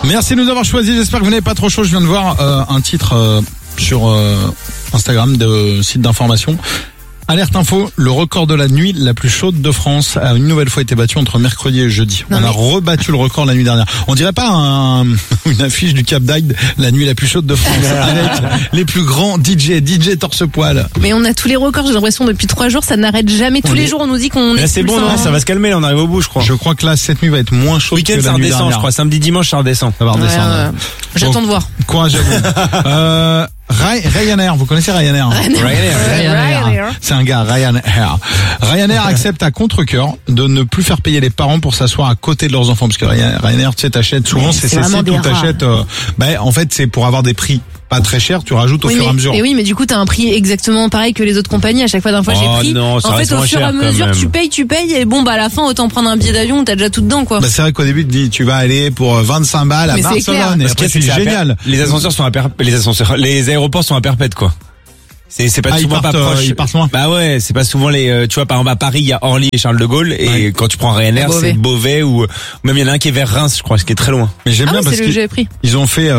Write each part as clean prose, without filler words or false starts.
Merci de nous avoir choisis. J'espère que vous n'avez pas trop chaud. Je viens de voir un titre sur Instagram de site d'information. Alerte info, le record de la nuit la plus chaude de France a une nouvelle fois été battu entre mercredi et jeudi. On a rebattu le record la nuit dernière. On dirait pas une affiche du Cap d'Agde, la nuit la plus chaude de France, avec les plus grands DJ torse-poil. Mais on a tous les records, j'ai l'impression depuis 3 jours, ça n'arrête jamais. Tous les jours on nous dit qu'on est. Là c'est bon, non, ça va se calmer, on arrive au bout je crois. Je crois que là cette nuit va être moins chaude que la nuit dernière. Week-end ça redescend je crois, samedi dimanche ça redescend. Ça va redescendre. J'attends de voir. Courage à vous. Ryanair, vous connaissez Ryanair? Ryanair. C'est un gars, Ryanair. Ryanair accepte à contre-cœur de ne plus faire payer les parents pour s'asseoir à côté de leurs enfants, parce que Ryanair, tu sais, t'achètes souvent, c'est ces sites où t'achètes, en fait, c'est pour avoir des prix pas très chers, tu rajoutes au fur et à mesure. Et oui, mais du coup, t'as un prix exactement pareil que les autres compagnies. À chaque fois, d'un fois, j'ai pris. Non, en fait, au fur et à mesure, tu payes, et bon, à la fin, autant prendre un billet d'avion, t'as déjà tout dedans, quoi. C'est vrai qu'au début, tu dis, tu vas aller pour 25 balles à Barcelone. Et après, c'est génial. Les ascenseurs sont les aéroports sont à perpète, quoi. C'est pas souvent pas proche. Ils partent loin. Bah ouais, c'est pas souvent les, tu vois, par exemple, à Paris, il y a Orly et Charles de Gaulle, et quand tu prends Ryanair, c'est Beauvais ou même il y en a un qui est vers Reims, je crois, ce qui est très loin. Mais j'aime bien parce qu'ils ont fait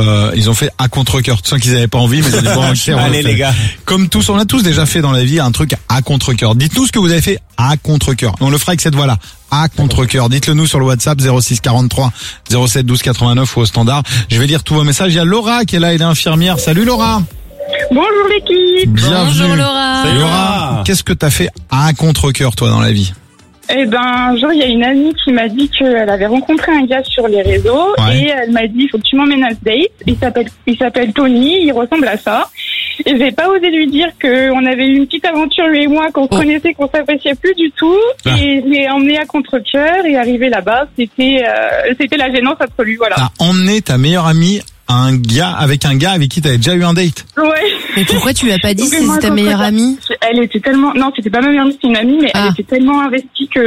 à contre-cœur. Tu sens qu'ils avaient pas envie, mais ils ont dit bon, allez les gars. Comme tous, on a tous déjà fait dans la vie un truc à contre-cœur. Dites-nous ce que vous avez fait à contre-cœur. On le fera avec cette voix-là. À contre-cœur. Dites-le nous sur le WhatsApp 06 43 07 12 89 ou au standard. Je vais lire tous vos messages. Il y a Laura qui est là, elle est infirmière. Salut Laura. Bonjour l'équipe. Bienvenue. Bonjour Laura. Salut Laura. Qu'est-ce que t'as fait à contre-cœur toi dans la vie? Eh ben, genre, il y a une amie qui m'a dit qu'elle avait rencontré un gars sur les réseaux et elle m'a dit, il faut que tu m'emmènes à ce date. Il s'appelle Tony, il ressemble à ça. Et j'ai pas osé lui dire qu'on avait eu une petite aventure, lui et moi, qu'on se connaissait, qu'on s'appréciait plus du tout. Et je l'ai emmené à contre-cœur et arrivé là-bas, c'était la gênance absolue, voilà. T'as emmené ta meilleure amie avec un gars avec qui t'avais déjà eu un date? Ouais. Mais pourquoi tu lui as pas dit si c'est ta meilleure amie? Elle était tellement, non, c'était pas ma meilleure amie, c'était une amie, mais elle était tellement investie que,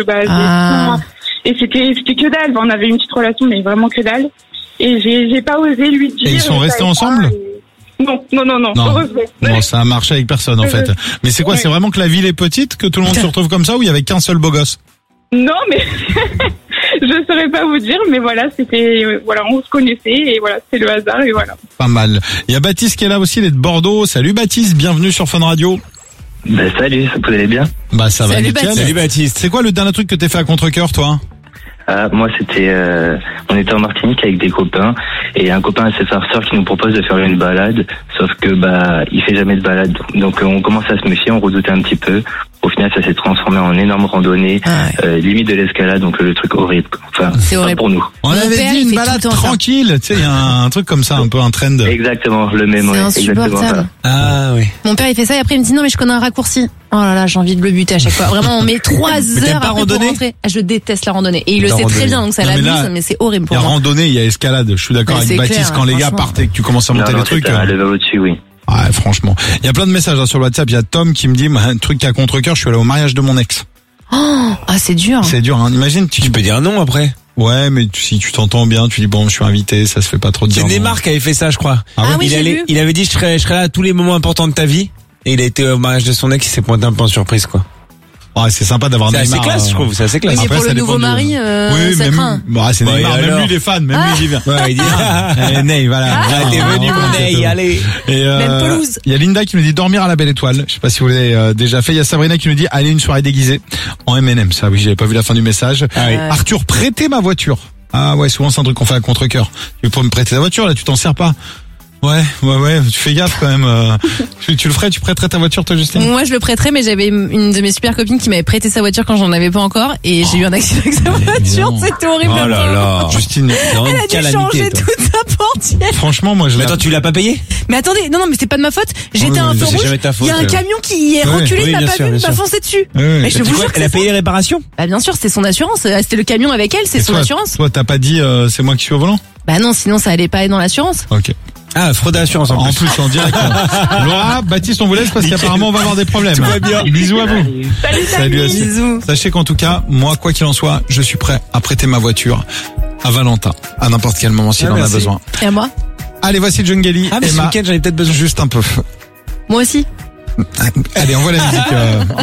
et c'était que dalle. On avait une petite relation, mais vraiment que dalle. Et j'ai pas osé lui dire. Et ils sont restés ensemble? Non. Heureusement. Bon, ça a marché avec personne, en fait. Mais c'est quoi? C'est vraiment que la ville est petite, que tout le monde se retrouve comme ça, ou il y avait qu'un seul beau gosse? Non, mais je saurais pas vous dire, mais voilà, on se connaissait et voilà, c'était le hasard et voilà. Pas mal. Il y a Baptiste qui est là aussi, il est de Bordeaux. Salut Baptiste, bienvenue sur Fun Radio. Salut, vous allez bien? Ça va nickel. Salut Baptiste. C'est quoi le dernier truc que t'as fait à contre-cœur, toi? Moi, c'était, on était en Martinique avec des copains et un copain assez farceur qui nous propose de faire une balade, sauf que il fait jamais de balade. Donc on commence à se méfier, on redoutait un petit peu. Au final, ça s'est transformé en énorme randonnée, limite de l'escalade, donc le truc horrible. Enfin, c'est horrible pour nous. On avait dit une balade tranquille, tu sais, il y a un truc comme ça, un peu un trend. Exactement, le même, c'est insupportable. Ah oui. Mon père il fait ça et après il me dit non mais je connais un raccourci. Oh là là, j'ai envie de le buter à chaque fois. Vraiment, on met 3 heures après pour rentrer. Je déteste la randonnée. Et il le sait très bien, donc ça l'amuse, mais c'est horrible pour moi. Il y a randonnée, il y a escalade. Je suis d'accord avec Baptiste, quand les gars partent et que tu commences à monter les trucs. Le vélo dessus, oui. Ouais, franchement. Il y a plein de messages sur le WhatsApp. Il y a Tom qui me dit, un truc à contre-cœur, je suis allé au mariage de mon ex. C'est dur. C'est dur, hein. Imagine, tu peux dire non après. Ouais, mais si tu t'entends bien, tu dis bon, je suis invité, ça se fait pas trop de dire. C'est Neymar qui avait fait ça, je crois. Il avait dit je serai là à tous les moments importants de ta vie. Et il a été au mariage de son ex, il s'est pointé un peu en surprise, quoi. Ouais, c'est sympa d'avoir Neymar. C'est assez classe, je trouve, c'est assez classe. Mais pour le nouveau mari, ça craint. C'est Neymar, même lui, il est fan, même lui, il y vient. Ouais, il dit, Ney, voilà. T'es venu, mon Ney, allez. Même pelouse. Il y a Linda qui nous dit dormir à la Belle Étoile. Je sais pas si vous l'avez déjà fait. Il y a Sabrina qui nous dit aller une soirée déguisée en M&M. Ça, oui, j'avais pas vu la fin du message. Arthur, prêtez ma voiture. Ah ouais, souvent c'est un truc qu'on fait à contre-cœur. Tu peux me prêter ta voiture, là, tu t'en sers pas. Ouais, tu fais gaffe quand même. Tu le ferais, tu prêterais ta voiture toi, Justine? Moi je le prêterais, mais j'avais une de mes super copines qui m'avait prêté sa voiture quand j'en avais pas encore et j'ai eu un accident avec sa voiture, c'était horrible. Oh là là, Justine, elle a dû changer toute sa portière. Franchement, moi Mais attends, tu l'as pas payé? Mais attendez, non mais c'est pas de ma faute. J'étais à un feu rouge. Il y a un camion qui est reculé, il m'a pas vu, il m'a foncé dessus. Mais je vous jure que elle a payé les réparations? Bah bien sûr, c'est son assurance. C'était le camion avec elle, c'est son assurance. Toi, t'as pas dit c'est moi qui suis au volant? Bah non, sinon ça allait pas aller dans l'assurance. Ok. Ah, fraude d'assurance en plus. En direct. Laura, Baptiste, on vous laisse parce qu'apparemment on va avoir des problèmes. Tout va bien. Bisous à vous. Salut. Bisous. Sachez qu'en tout cas, moi, quoi qu'il en soit, je suis prêt à prêter ma voiture à Valentin à n'importe quel moment s'il en a besoin. Et à moi? Allez, voici Djungeli. Ah, mais ce week-end, j'avais peut-être besoin juste un peu. Moi aussi. Allez, on voit la musique.